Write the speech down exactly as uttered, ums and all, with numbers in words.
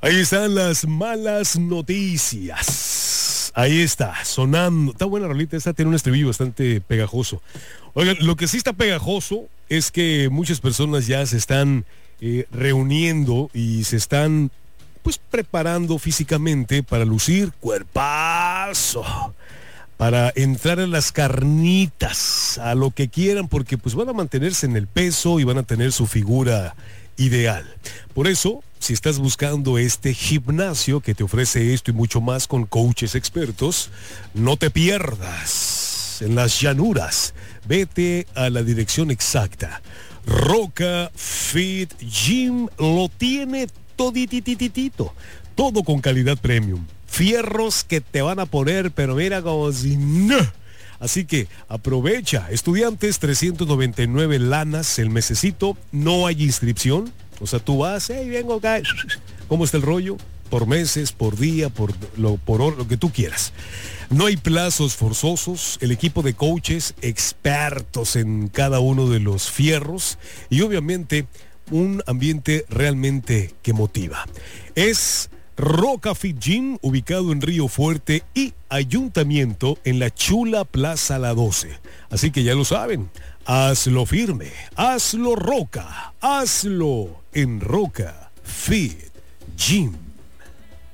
Ahí están las malas noticias. Ahí está, sonando. Está buena rolita, esta tiene un estribillo bastante pegajoso. Oigan, lo que sí está pegajoso es que muchas personas ya se están eh, reuniendo y se están pues preparando físicamente para lucir cuerpazo, para entrar a las carnitas, a lo que quieran, porque pues van a mantenerse en el peso y van a tener su figura ideal. Por eso, si estás buscando este gimnasio que te ofrece esto y mucho más con coaches expertos, no te pierdas en las llanuras. Vete a la dirección exacta. Roca Fit Gym lo tiene toditititito, todo con calidad premium. Fierros que te van a poner, pero mira como si no. Así que aprovecha. Estudiantes, trescientos noventa y nueve lanas el mesecito. No hay inscripción. O sea, tú vas, hey, vengo acá. ¿Cómo está el rollo? Por meses, por día, por lo, por hora, lo que tú quieras. No hay plazos forzosos. El equipo de coaches expertos en cada uno de los fierros. Y obviamente un ambiente realmente que motiva. Es Roca Fit Gym, ubicado en Río Fuerte y Ayuntamiento en la chula Plaza La doce. Así que ya lo saben, hazlo firme, hazlo Roca, hazlo en Roca Fit Gym.